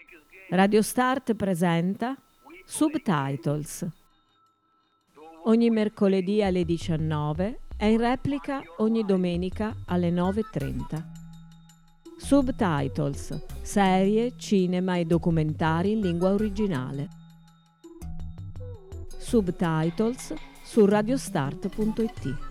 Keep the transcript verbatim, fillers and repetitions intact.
Radio Start presenta Subtitles. Ogni mercoledì alle diciannove e in replica ogni domenica alle nove e trenta. Subtitles, serie, cinema e documentari in lingua originale. Subtitles su radiostart punto it.